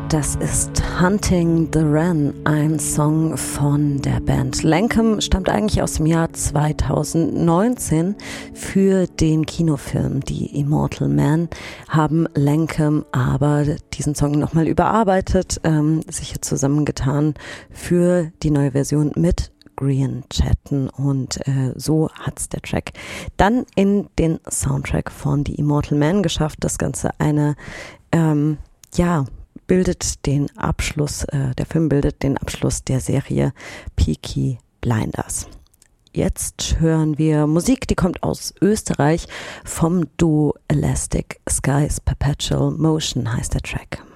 Das ist Hunting the Wren, ein Song von der Band Lankum, stammt eigentlich aus dem Jahr 2019. Für den Kinofilm Die Immortal Man haben Lankum aber diesen Song nochmal überarbeitet, sich hier zusammengetan für die neue Version mit Grian Chatten und so hat's der Track dann in den Soundtrack von The Immortal Man geschafft. Das Ganze bildet den Abschluss, der Film bildet den Abschluss der Serie Peaky Blinders. Jetzt hören wir Musik, die kommt aus Österreich vom Duo Elastic Skies. Perpetual Motion heißt der Track.